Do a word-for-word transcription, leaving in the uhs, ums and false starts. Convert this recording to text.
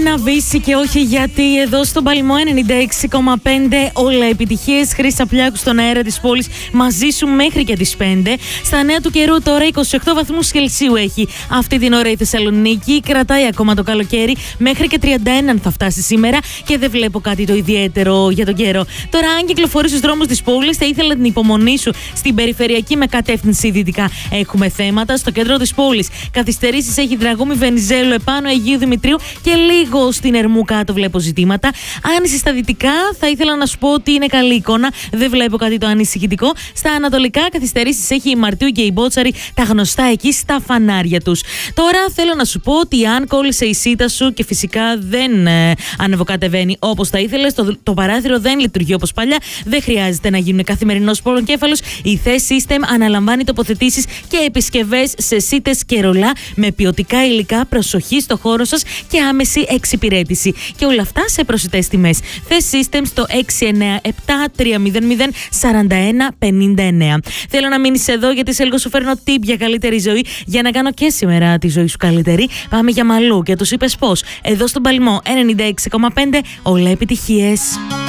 να βύσει και όχι γιατί εδώ στον Παλαιμό ενενήντα έξι κόμμα πέντε όλα επιτυχίες. Χρύσα Πλιάκου στον αέρα της πόλης μαζί σου μέχρι και τις πέντε. Στα νέα του καιρού τώρα είκοσι οκτώ βαθμούς Κελσίου έχει αυτή την ώρα η Θεσσαλονίκη. Κρατάει ακόμα το καλοκαίρι, μέχρι και τριάντα ένα θα φτάσει σήμερα και δεν βλέπω κάτι το ιδιαίτερο για τον καιρό. Τώρα, αν κυκλοφορείς στους δρόμους της πόλης, θα ήθελα την υπομονή σου στην περιφερειακή με κατεύθυνση δυτικά. Έχουμε θέματα στο κέντρο της πόλης. Καθυστερήσεις έχει Δραγούμη Βενιζέλου επάνω Αγίου Δημητρίου και λίγο στην Ερμού κάτω βλέπω ζητήματα. Αν είσαι στα δυτικά, θα ήθελα να σου πω ότι είναι καλή εικόνα. Δεν βλέπω κάτι το ανησυχητικό. Στα ανατολικά, καθυστερήσεις έχει η Μαρτίου και η Μπότσαρη, τα γνωστά εκεί στα φανάρια τους. Τώρα θέλω να σου πω ότι αν κόλλησε η σίτα σου και φυσικά δεν ε, ανεβοκατεβαίνει όπως θα ήθελες, το, το παράθυρο δεν λειτουργεί όπως παλιά, δεν χρειάζεται να γίνουν καθημερινός πονοκέφαλος. Η θέση System αναλαμβάνει τοποθετήσεις και επισκευές σε σίτες και ρολά με ποιοτικά υλικά, προσοχή στο χώρο σας και άμεση εξυπηρέτηση. Και όλα αυτά σε προσιτές τιμές. θέση System στο έξι εννιά επτά τρία μηδέν μηδέν τέσσερα ένα πέντε εννιά. Θέλω να μείνεις εδώ γιατί σε λίγο σου φέρνω tip για καλύτερη ζωή, για να κάνω και σήμερα τη ζωή σου καλύτερη. Πάμε για Μαλού και τους είπες πώς. Εδώ στον Παλαιμό ενενήντα έξι κόμμα πέντε όλα επιτυχίες.